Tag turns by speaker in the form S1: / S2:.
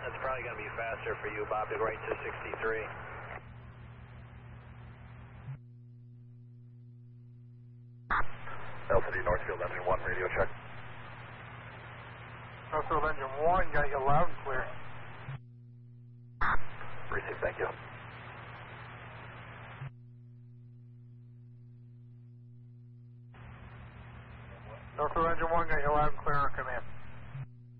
S1: it's probably going to be faster for you, Bob, to go right to 63.
S2: LCD Northfield engine 1, radio check.
S3: Northfield engine 1, got you loud and clear.
S2: Received, thank you.
S3: Northfield engine 1, got you loud and clear on command.